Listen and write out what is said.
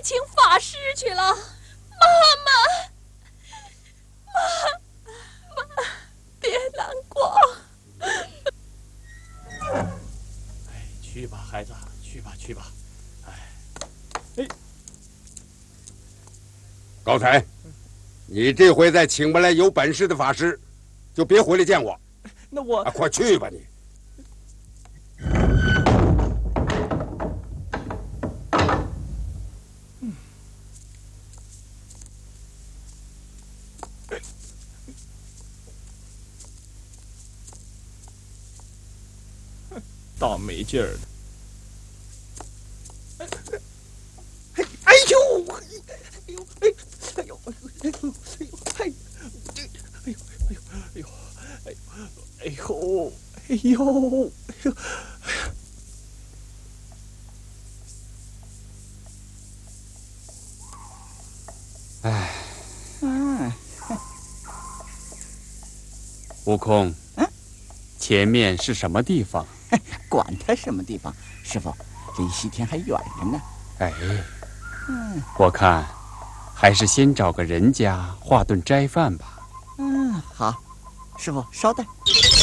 请法师去了。妈，别难过。 去吧，孩子，去吧，去吧。 高才，你这回再请不来有本事的法师，就别回来见我。 那我快去吧你。 倒霉劲儿的。 哎呦！哎呦！哎呦！哎呦！哎呦！哎呦！哎呦！哎呦！哎呦！ 哎， 悟空，前面是什么地方？ 管他什么地方，师傅，离西天还远着呢。 哎，我看还是先找个人家化顿斋饭吧。 好，师傅稍待。